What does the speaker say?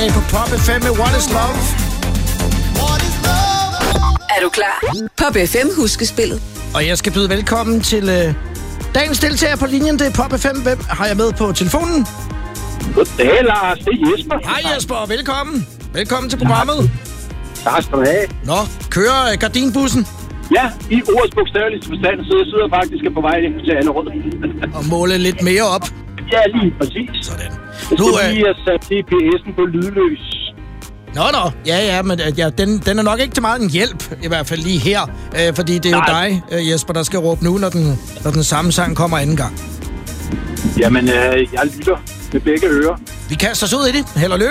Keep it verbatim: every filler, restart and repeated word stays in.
tilbage på Pop F M med What Is Love. Er du klar? Pop F M huskespillet. Og jeg skal byde velkommen til øh, dagens deltager på linjen. Det er Pop F M. Hvem har jeg med på telefonen? Goddag, Lars. Det er Jesper. Hej Jesper, og velkommen. Velkommen til programmet. Tak skal du have. Nå, kører øh, gardinbussen? Ja, i ordets bogstaveligste forstand, så jeg sidder faktisk på vej ind til Allerød. Og måle lidt mere op. Ja, lige præcis. Sådan. Jeg Nu, skal øh... lige have sat G P S'en på lydløs. Nå, nå. Ja, ja, men ja, den, den er nok ikke til meget en hjælp, i hvert fald lige her. Øh, fordi det er Nej. jo dig, øh, Jesper, der skal råbe nu, når den, når den samme sang kommer anden gang. Jamen, øh, jeg lytter med begge ører. Vi kaster os ud i det. Held og lykke.